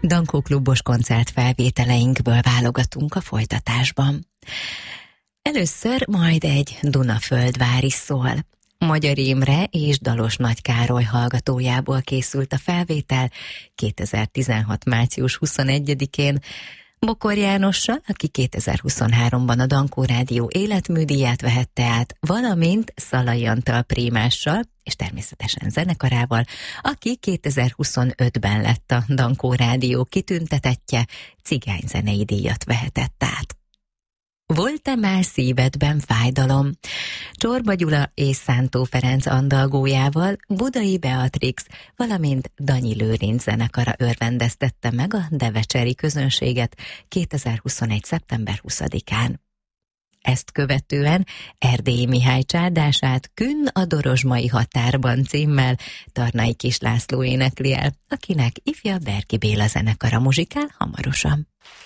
Dankó klubos koncertfelvételeinkből válogatunk a folytatásban. Először majd egy Dunaföldvári szól. Magyar Imre és Dalos Nagy Károly hallgatójából készült a felvétel 2016. március 21-én, Bokor Jánossal, aki 2023-ban a Dankó Rádió életműdíját vehette át, valamint Szalai Antal prímással, és természetesen zenekarával, aki 2025-ben lett a Dankó Rádió kitüntetettje, cigányzenei díjat vehetett át. Volt-e már szívedben fájdalom? Csorba Gyula és Szántó Ferenc andalgójával Budai Beatrix, valamint Danyi Lőrinc zenekara örvendeztette meg a devecseri közönséget 2021. szeptember 20-án. Ezt követően Erdélyi Mihály csárdását Künn a Dorozsmai határban címmel Tarnai Kis László énekli el, akinek ifja Berki Béla zenekara muzsikál hamarosan.